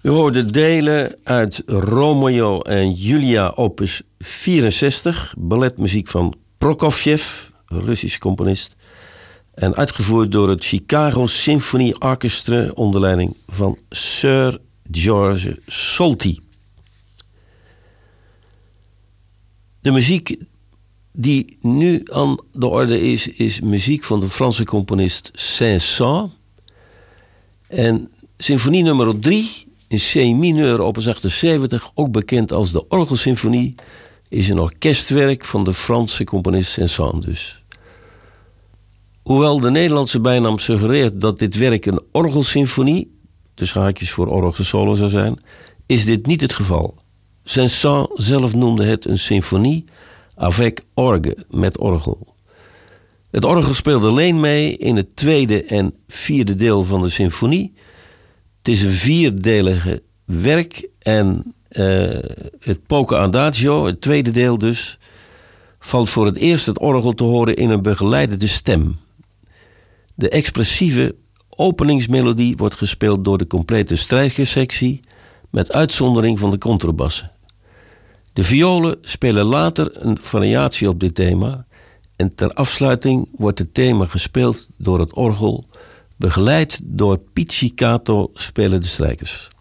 U hoorde delen uit Romeo en Julia opus 64, balletmuziek van Prokofjev, een Russisch componist, en uitgevoerd door het Chicago Symphony Orchestra onder leiding van Sir George Solti. De muziek die nu aan de orde is muziek van de Franse componist Saint-Saëns. En symfonie nummer 3 in C-mineur opus 78, ook bekend als de Orgelsymfonie, is een orkestwerk van de Franse componist Saint-Saëns dus. Hoewel de Nederlandse bijnaam suggereert dat dit werk een orgelsymfonie, tussen haakjes voor orgelsolo zou zijn, is dit niet het geval. Saint-Saëns zelf noemde het een symfonie avec orgue, met orgel. Het orgel speelde alleen mee in het tweede en vierde deel van de symfonie. Het is een vierdelige werk en het Polka Adagio, het tweede deel dus, valt voor het eerst het orgel te horen in een begeleidende stem. De expressieve openingsmelodie wordt gespeeld door de complete strijkersectie met uitzondering van de contrabassen. De violen spelen later een variatie op dit thema en ter afsluiting wordt het thema gespeeld door het orgel, begeleid door pizzicato spelende strijkers.